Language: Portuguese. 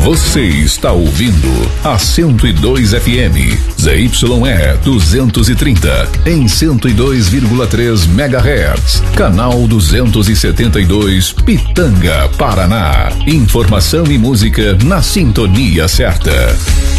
Você está ouvindo a 102 FM, ZYE 230, em 102,3 MHz. Canal 272, Pitanga, Paraná. Informação e música na sintonia certa.